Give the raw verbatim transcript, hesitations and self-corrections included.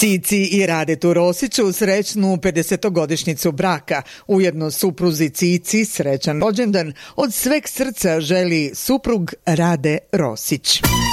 Cici i Radetu Rosiću srećnu pedesetogodišnjicu braka. Ujedno supruzi Cici srećan rođendan od sveg srca želi suprug Rade Rosić.